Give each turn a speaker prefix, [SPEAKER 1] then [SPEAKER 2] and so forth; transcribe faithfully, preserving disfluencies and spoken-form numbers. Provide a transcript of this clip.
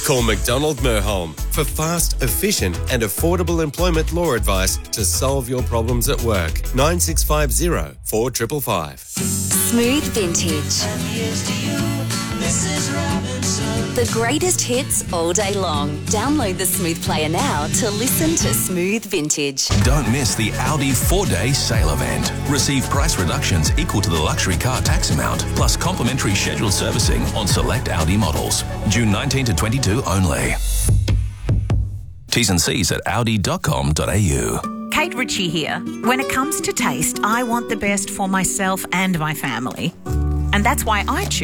[SPEAKER 1] Call McDonald Merholm for fast, efficient and affordable employment law advice to solve your problems at work. nine six five zero, four five five five.
[SPEAKER 2] Smooth Vintage. The greatest hits all day long. Download the Smooth Player now to listen to Smooth Vintage.
[SPEAKER 3] Don't miss the Audi four-day sale event. Receive price reductions equal to the luxury car tax amount, plus complimentary scheduled servicing on select Audi models. June nineteenth to twenty-two only. T's and C's at audi dot com dot a u.
[SPEAKER 4] Kate Ritchie here. When it comes to taste, I want the best for myself and my family. And that's why I choose